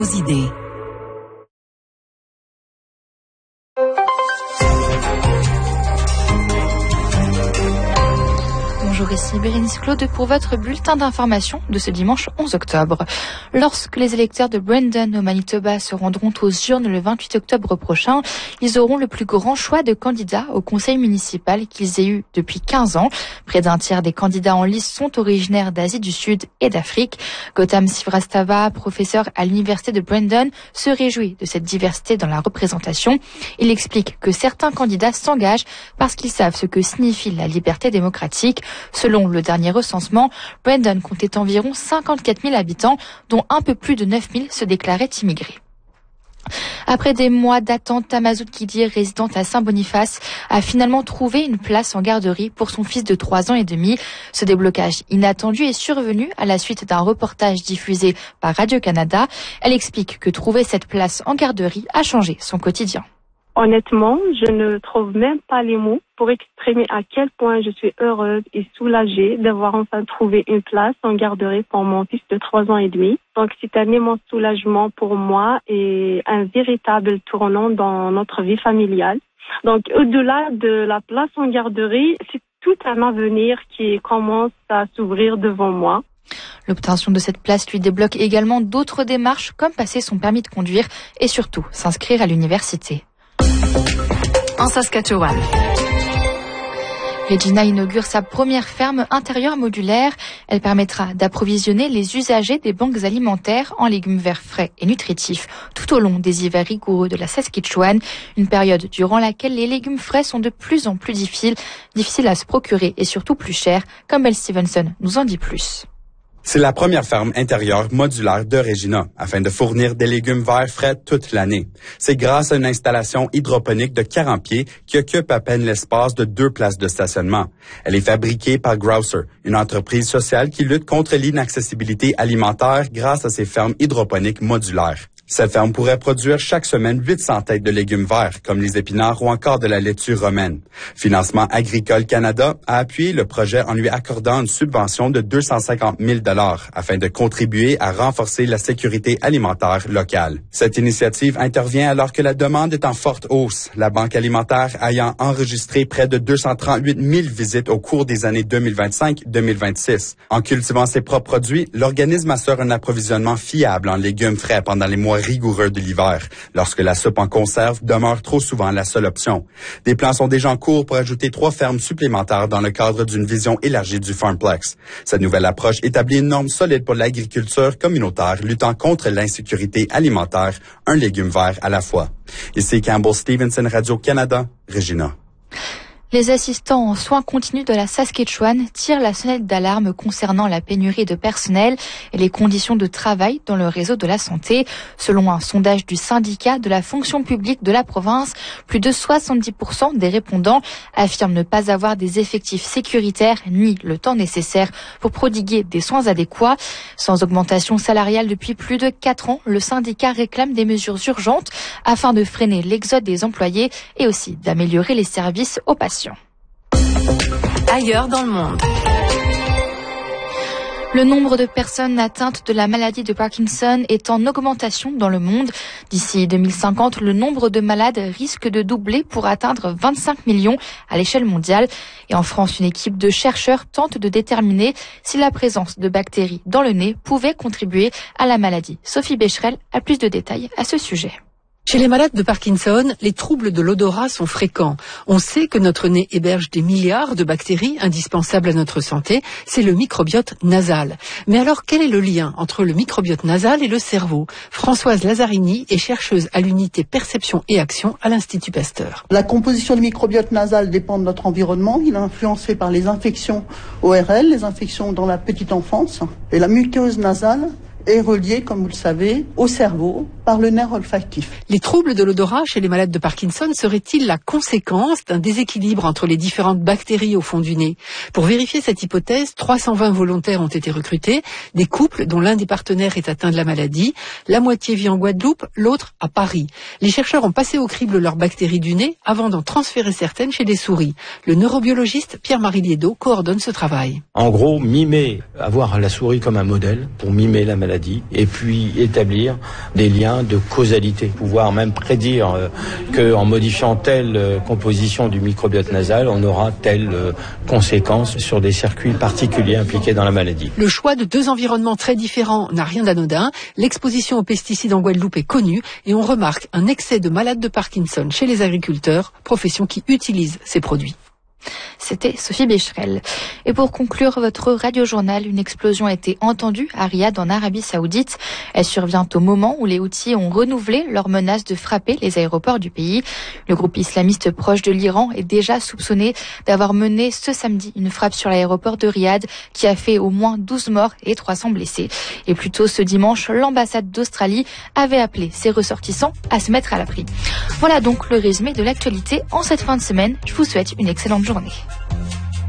Aux idées. Bonjour, ici Bérénice Claude pour votre bulletin d'information de ce dimanche 11 octobre. Lorsque les électeurs de Brandon au Manitoba se rendront aux urnes le 28 octobre prochain, ils auront le plus grand choix de candidats au conseil municipal qu'ils aient eu depuis 15 ans. Près d'un tiers des candidats en lice sont originaires d'Asie du Sud et d'Afrique. Gautam Sivastava, professeur à l'université de Brandon, se réjouit de cette diversité dans la représentation. Il explique que certains candidats s'engagent parce qu'ils savent ce que signifie la liberté démocratique. Selon le dernier recensement, Brandon comptait environ 54 000 habitants, dont un peu plus de 9 000 se déclaraient immigrés. Après des mois d'attente, Tamazout Kidi, résidente à Saint-Boniface, a finalement trouvé une place en garderie pour son fils de 3 ans et demi. Ce déblocage inattendu est survenu à la suite d'un reportage diffusé par Radio-Canada. Elle explique que trouver cette place en garderie a changé son quotidien. Honnêtement, je ne trouve même pas les mots pour exprimer à quel point je suis heureuse et soulagée d'avoir enfin trouvé une place en garderie pour mon fils de 3 ans et demi. Donc c'est un immense soulagement pour moi et un véritable tournant dans notre vie familiale. Donc au-delà de la place en garderie, c'est tout un avenir qui commence à s'ouvrir devant moi. L'obtention de cette place lui débloque également d'autres démarches comme passer son permis de conduire et surtout s'inscrire à l'université. En Saskatchewan, Regina inaugure sa première ferme intérieure modulaire. Elle permettra d'approvisionner les usagers des banques alimentaires en légumes verts frais et nutritifs tout au long des hivers rigoureux de la Saskatchewan, une période durant laquelle les légumes frais sont de plus en plus difficiles à se procurer et surtout plus chers, comme Elle Stevenson nous en dit plus. C'est la première ferme intérieure modulaire de Regina, afin de fournir des légumes verts frais toute l'année. C'est grâce à une installation hydroponique de 40 pieds qui occupe à peine l'espace de 2 places de stationnement. Elle est fabriquée par Grouser, une entreprise sociale qui lutte contre l'inaccessibilité alimentaire grâce à ses fermes hydroponiques modulaires. Cette ferme pourrait produire chaque semaine 800 têtes de légumes verts, comme les épinards ou encore de la laitue romaine. Financement Agricole Canada a appuyé le projet en lui accordant une subvention de 250 000 $ afin de contribuer à renforcer la sécurité alimentaire locale. Cette initiative intervient alors que la demande est en forte hausse, la Banque alimentaire ayant enregistré près de 238 000 visites au cours des années 2025-2026. En cultivant ses propres produits, l'organisme assure un approvisionnement fiable en légumes frais pendant les mois rigoureux de l'hiver, lorsque la soupe en conserve demeure trop souvent la seule option. Des plans sont déjà en cours pour ajouter 3 fermes supplémentaires dans le cadre d'une vision élargie du Farmplex. Cette nouvelle approche établit une norme solide pour l'agriculture communautaire luttant contre l'insécurité alimentaire, un légume vert à la fois. Ici Campbell Stevenson, Radio-Canada, Regina. Les assistants en soins continus de la Saskatchewan tirent la sonnette d'alarme concernant la pénurie de personnel et les conditions de travail dans le réseau de la santé. Selon un sondage du syndicat de la fonction publique de la province, plus de 70% des répondants affirment ne pas avoir des effectifs sécuritaires ni le temps nécessaire pour prodiguer des soins adéquats. Sans augmentation salariale depuis plus de 4 ans, le syndicat réclame des mesures urgentes afin de freiner l'exode des employés et aussi d'améliorer les services aux patients. ailleurs dans le monde. Le nombre de personnes atteintes de la maladie de Parkinson est en augmentation dans le monde. D'ici 2050, le nombre de malades risque de doubler pour atteindre 25 millions à l'échelle mondiale. Et en France, une équipe de chercheurs tente de déterminer si la présence de bactéries dans le nez pouvait contribuer à la maladie. Sophie Becherel a plus de détails à ce sujet. Chez les malades de Parkinson, les troubles de l'odorat sont fréquents. On sait que notre nez héberge des milliards de bactéries indispensables à notre santé. C'est le microbiote nasal. Mais alors, quel est le lien entre le microbiote nasal et le cerveau ? Françoise Lazzarini est chercheuse à l'unité Perception et Action à l'Institut Pasteur. La composition du microbiote nasal dépend de notre environnement. Il est influencé par les infections ORL, les infections dans la petite enfance. Et la muqueuse nasale est relié, comme vous le savez, au cerveau par le nerf olfactif. Les troubles de l'odorat chez les malades de Parkinson seraient-ils la conséquence d'un déséquilibre entre les différentes bactéries au fond du nez ? Pour vérifier cette hypothèse, 320 volontaires ont été recrutés, des couples dont l'un des partenaires est atteint de la maladie. La moitié vit en Guadeloupe, l'autre à Paris. Les chercheurs ont passé au crible leurs bactéries du nez avant d'en transférer certaines chez des souris. Le neurobiologiste Pierre-Marie Liedo coordonne ce travail. En gros, avoir la souris comme un modèle pour mimer la maladie maladie et puis établir des liens de causalité, pouvoir même prédire qu'en modifiant telle composition du microbiote nasal, on aura telle conséquence sur des circuits particuliers impliqués dans la maladie. Le choix de deux environnements très différents n'a rien d'anodin. L'exposition aux pesticides en Guadeloupe est connue et on remarque un excès de malades de Parkinson chez les agriculteurs, profession qui utilise ces produits. C'était Sophie Becherel. Et pour conclure votre radiojournal, une explosion a été entendue à Riyad en Arabie Saoudite. Elle survient au moment où les Houthis ont renouvelé leur menace de frapper les aéroports du pays. Le groupe islamiste proche de l'Iran est déjà soupçonné d'avoir mené ce samedi une frappe sur l'aéroport de Riyad qui a fait au moins 12 morts et 300 blessés. Et plus tôt ce dimanche, l'ambassade d'Australie avait appelé ses ressortissants à se mettre à l'abri. Voilà donc le résumé de l'actualité en cette fin de semaine. Je vous souhaite une excellente journée.